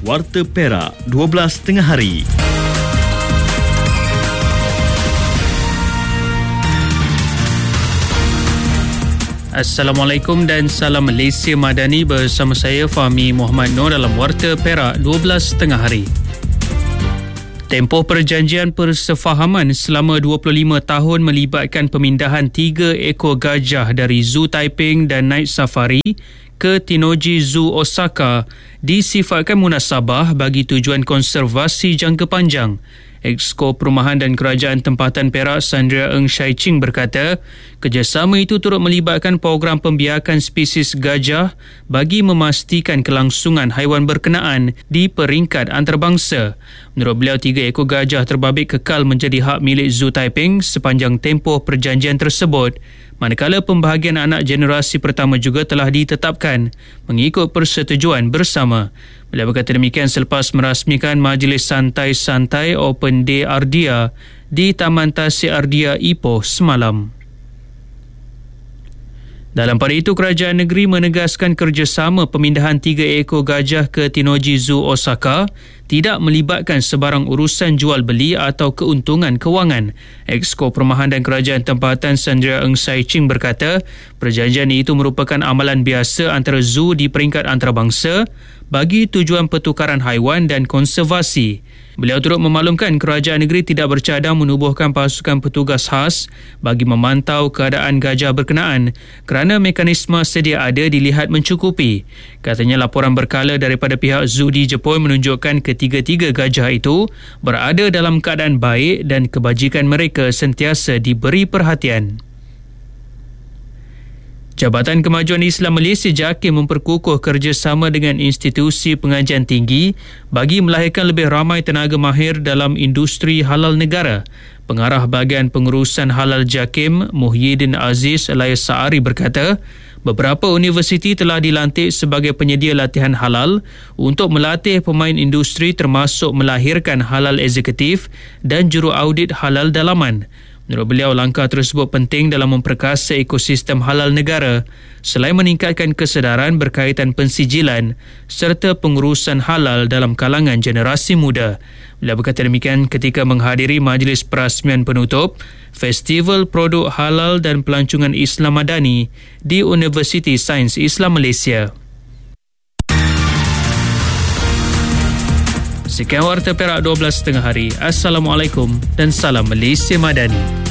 Warta Perak 12 tengah hari. Assalamualaikum dan salam Malaysia Madani, bersama saya Fahmi Muhammad Noor dalam Warta Perak 12 tengah hari. Tempoh perjanjian persefahaman selama 25 tahun melibatkan pemindahan 3 ekor gajah dari Zoo Taiping dan Night Safari ke Tennoji Zoo Osaka disifatkan munasabah bagi tujuan konservasi jangka panjang. Exco Perumahan dan Kerajaan Tempatan Perak Sandria Ng Shai Ching berkata, kerjasama itu turut melibatkan program pembiakan spesies gajah bagi memastikan kelangsungan haiwan berkenaan di peringkat antarabangsa. Menurut beliau, 3 ekor gajah terbabit kekal menjadi hak milik Zoo Taiping sepanjang tempoh perjanjian tersebut, manakala pembahagian anak generasi pertama juga telah ditetapkan mengikut persetujuan bersama. Beliau berkata demikian selepas merasmikan Majlis Santai-Santai Open Day Ardia di Taman Tasik Ardia Ipoh semalam. Dalam pada itu, kerajaan negeri menegaskan kerjasama pemindahan 3 ekor gajah ke Tennoji Zoo Osaka tidak melibatkan sebarang urusan jual beli atau keuntungan kewangan. Exco Perumahan dan Kerajaan Tempatan Sandria Ng Shai Ching berkata, perjanjian itu merupakan amalan biasa antara zoo di peringkat antarabangsa bagi tujuan pertukaran haiwan dan konservasi. Beliau turut memaklumkan kerajaan negeri tidak bercadang menubuhkan pasukan petugas khas bagi memantau keadaan gajah berkenaan kerana mekanisme sedia ada dilihat mencukupi. Katanya laporan berkala daripada pihak zoo di Jepun menunjukkan ketiga-tiga gajah itu berada dalam keadaan baik dan kebajikan mereka sentiasa diberi perhatian. Jabatan Kemajuan Islam Malaysia JAKIM memperkukuh kerjasama dengan institusi pengajian tinggi bagi melahirkan lebih ramai tenaga mahir dalam industri halal negara. Pengarah Bahagian Pengurusan Halal JAKIM, Muhyiddin Aziz Elias Saari berkata, beberapa universiti telah dilantik sebagai penyedia latihan halal untuk melatih pemain industri termasuk melahirkan halal eksekutif dan juru audit halal dalaman. Menurut beliau, langkah tersebut penting dalam memperkasa ekosistem halal negara selain meningkatkan kesedaran berkaitan pensijilan serta pengurusan halal dalam kalangan generasi muda. Beliau berkata demikian ketika menghadiri majlis perasmian penutup Festival Produk Halal dan Pelancongan Islam Madani di Universiti Sains Islam Malaysia. Sekian Warta Perak 12 tengah hari. Assalamualaikum dan salam Malaysia Madani.